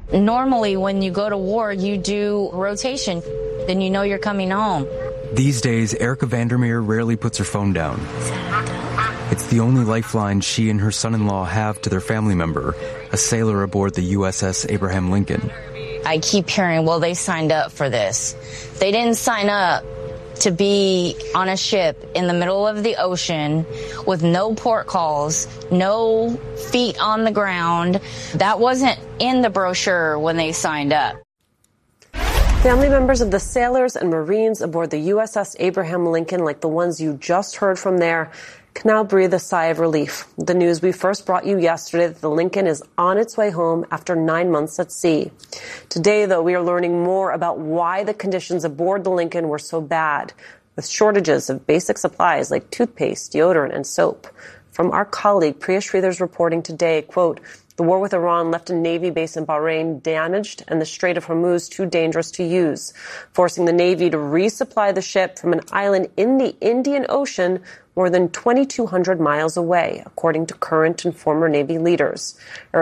Normally, when you go to war, you do rotation. Then you know you're coming home. These days, Erica Vandermeer rarely puts her phone down. It's the only lifeline she and her son-in-law have to their family member, a sailor aboard the USS Abraham Lincoln. I keep hearing, well, they signed up for this. They didn't sign up to be on a ship in the middle of the ocean with no port calls, no feet on the ground. That wasn't in the brochure when they signed up. Family members of the sailors and Marines aboard the USS Abraham Lincoln, like the ones you just heard from there, can now breathe a sigh of relief. The news we first brought you yesterday that the Lincoln is on its way home after 9 months at sea. Today, though, we are learning more about why the conditions aboard the Lincoln were so bad, with shortages of basic supplies like toothpaste, deodorant, and soap. From our colleague, Priya Sridhar's reporting today, quote, the war with Iran left a Navy base in Bahrain damaged and the Strait of Hormuz too dangerous to use, forcing the Navy to resupply the ship from an island in the Indian Ocean more than 2,200 miles away, according to current and former Navy leaders.